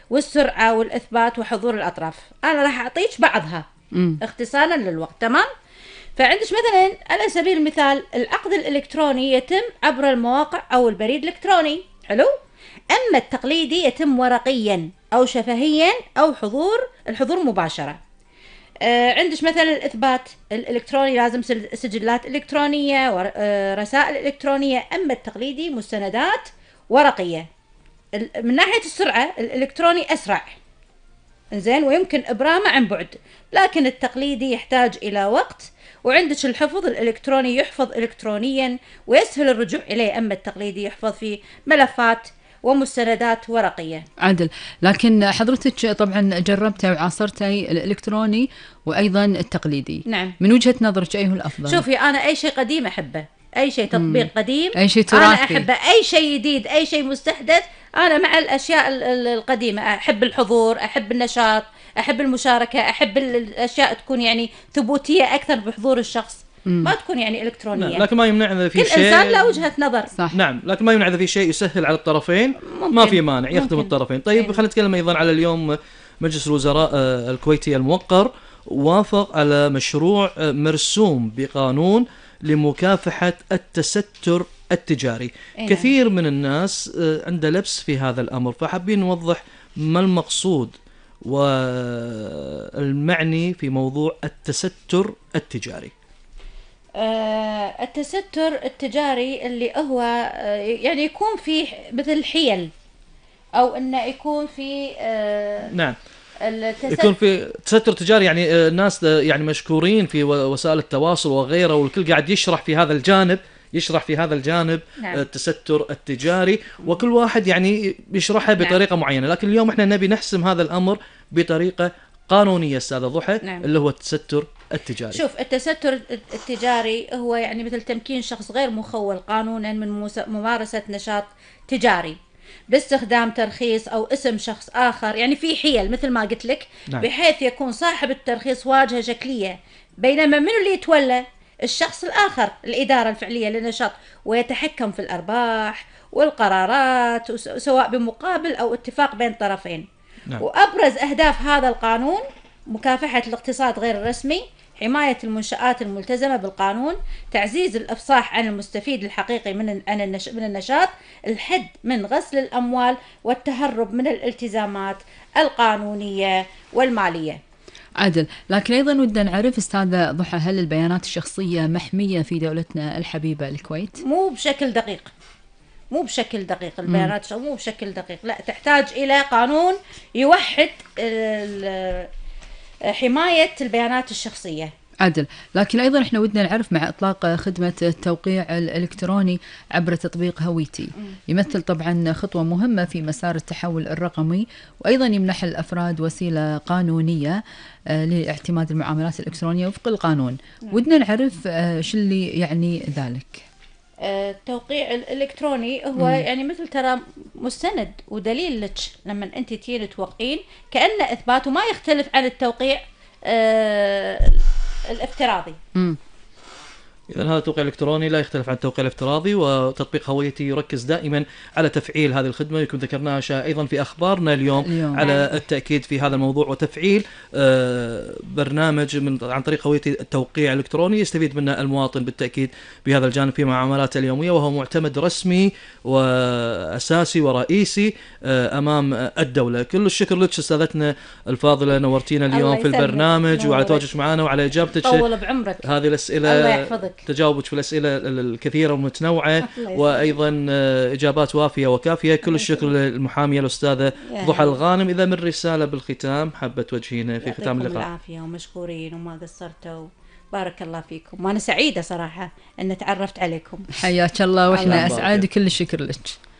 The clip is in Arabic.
والسرعة والإثبات وحضور الأطراف. أنا راح أعطيك بعضها اختصارا للوقت. تمام. فعندك مثلا على سبيل المثال العقد الإلكتروني يتم عبر المواقع أو البريد الإلكتروني. حلو. أما التقليدي يتم ورقيا أو شفهيا أو الحضور مباشرة. عندك مثلا الإثبات الإلكتروني لازم سجلات إلكترونية ورسائل إلكترونية. أما التقليدي مستندات ورقية. من ناحية السرعة الإلكتروني أسرع، إنزين، ويمكن إبرامه عن بعد، لكن التقليدي يحتاج إلى وقت. وعندك الحفظ الإلكتروني يحفظ إلكترونيا ويسهل الرجوع إليه. أما التقليدي يحفظ في ملفات ومستندات ورقية. عدل. لكن حضرتك طبعا جربتي وعاصرتي الإلكتروني وأيضا التقليدي. نعم. من وجهة نظرك أيه الأفضل؟ شوفي، أنا أي شيء قديم أحبه، أي شيء تطبيق قديم، أي شيء تراثي أنا أحبه. أي شيء جديد، أي شيء مستحدث، أنا مع الأشياء القديمة. أحب الحضور، أحب النشاط، أحب المشاركة، أحب الأشياء تكون يعني ثبوتية أكثر بحضور الشخص، ما تكون يعني إلكترونية. نعم. لكن ما يمنع إذا في كل شيء، إنسان له وجهة نظر. صح. نعم، لكن ما يمنع إذا في شيء يسهل على الطرفين ما في مانع يخدم الطرفين. طيب خلينا نتكلم أيضا على اليوم مجلس الوزراء الكويتي الموقر وافق على مشروع مرسوم بقانون لمكافحة التستر التجاري. كثير من الناس عنده لبس في هذا الأمر، فحابين نوضح ما المقصود والمعني في موضوع التستر التجاري. التستر التجاري اللي هو يعني يكون فيه مثل حيل، أو إنه يكون في نعم يكون في تستر تجاري. يعني الناس يعني مشكورين في وسائل التواصل وغيره، والكل قاعد يشرح في هذا الجانب نعم. التستر التجاري، وكل واحد يعني يشرحها بطريقة معينة. لكن اليوم احنا نبي نحسم هذا الأمر بطريقة قانونية أستاذة ضحى. نعم. اللي هو التستر التجاري. شوف، التستر التجاري هو يعني مثل تمكين شخص غير مخول قانونا من ممارسة نشاط تجاري باستخدام ترخيص أو اسم شخص آخر. يعني في حيل مثل ما قلت لك. نعم. بحيث يكون صاحب الترخيص واجهة شكلية، بينما من اللي يتولى الشخص الآخر الإدارة الفعلية للنشاط، ويتحكم في الأرباح والقرارات سواء بمقابل أو اتفاق بين طرفين. نعم. وأبرز أهداف هذا القانون مكافحة الاقتصاد غير الرسمي، حماية المنشآت الملتزمة بالقانون، تعزيز الإفصاح عن المستفيد الحقيقي من النشاط، الحد من غسل الأموال والتهرب من الالتزامات القانونية والمالية. عدل. لكن أيضا ودنا نعرف أستاذة ضحى، هل البيانات الشخصية محمية في دولتنا الحبيبة الكويت؟ مو بشكل دقيق البيانات مو بشكل دقيق، لا، تحتاج إلى قانون يوحد حماية البيانات الشخصية. عدل. لكن أيضا إحنا ودنا نعرف مع إطلاق خدمة التوقيع الإلكتروني عبر تطبيق هويتي، يمثل طبعا خطوة مهمة في مسار التحول الرقمي، وأيضا يمنح الأفراد وسيلة قانونية لاعتماد المعاملات الإلكترونية وفق القانون. ودنا نعرف شو اللي يعني ذلك. التوقيع الإلكتروني هو يعني مثل ترى مستند ودليل لك لما أنت تيجي توقعين، كأنه إثبات، وما يختلف عن التوقيع الافتراضي. إذا هذا التوقيع الإلكتروني لا يختلف عن التوقيع الافتراضي. وتطبيق هويتي يركز دائما على تفعيل هذه الخدمة. يكون ذكرناها أيضا في أخبارنا اليوم على التأكيد في هذا الموضوع وتفعيل برنامج عن طريق هويتي التوقيع الإلكتروني يستفيد منه المواطن بالتأكيد بهذا الجانب في معاملاته اليومية، وهو معتمد رسمي وأساسي ورئيسي أمام الدولة. كل الشكر لك أستاذتنا الفاضلة، نورتينا اليوم في البرنامج وعلى تواجدك معنا وعلى إجابتك طول بعمرك هذه الأسئلة. الله يحفظك. تجاوبك في الأسئلة الكثيرة والمتنوعة وأيضا إجابات وافية وكافية. كل الشكر للمحامية الأستاذة ضحى الغانم. إذا من رسالة بالختام حابة توجهينا في ختام اللقاء؟ العافية ومشكورين وما قصرتوا، بارك الله فيكم، وأنا سعيدة صراحة أن تعرفت عليكم. حياك الله، وإحنا أسعد، كل الشكر لك.